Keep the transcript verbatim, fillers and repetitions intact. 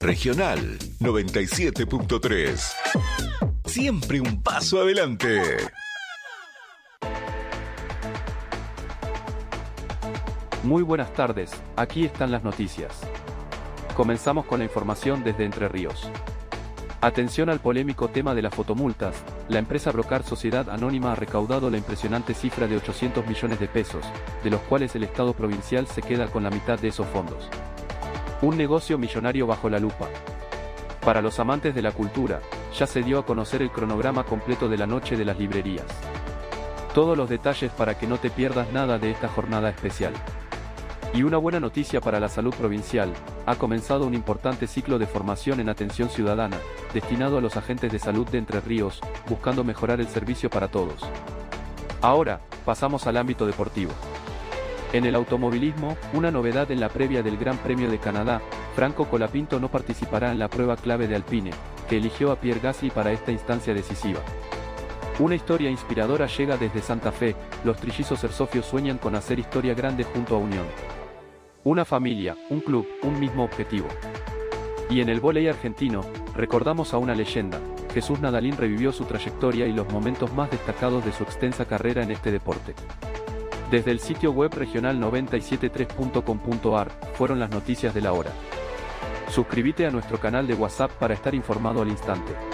Regional noventa y siete punto tres. Siempre un paso adelante. Muy buenas tardes, aquí están las noticias. Comenzamos con la información desde Entre Ríos. Atención al polémico tema de las fotomultas. La empresa Brocar Sociedad Anónima ha recaudado la impresionante cifra de ochocientos millones de pesos, de los cuales el Estado provincial se queda con la mitad de esos fondos. Un negocio millonario bajo la lupa. Para los amantes de la cultura, ya se dio a conocer el cronograma completo de la Noche de las Librerías. Todos los detalles para que no te pierdas nada de esta jornada especial. Y una buena noticia para la salud provincial, ha comenzado un importante ciclo de formación en atención ciudadana, destinado a los agentes de salud de Entre Ríos, buscando mejorar el servicio para todos. Ahora, pasamos al ámbito deportivo. En el automovilismo, una novedad en la previa del Gran Premio de Canadá, Franco Colapinto no participará en la prueba clave de Alpine, que eligió a Pierre Gasly para esta instancia decisiva. Una historia inspiradora llega desde Santa Fe, los trillizos Cersofios sueñan con hacer historia grande junto a Unión. Una familia, un club, un mismo objetivo. Y en el vóley argentino, recordamos a una leyenda. Jesús Nadalín revivió su trayectoria y los momentos más destacados de su extensa carrera en este deporte. Desde el sitio web regional noventa y siete punto tres punto com punto ar, fueron las noticias de la hora. Suscríbete a nuestro canal de WhatsApp para estar informado al instante.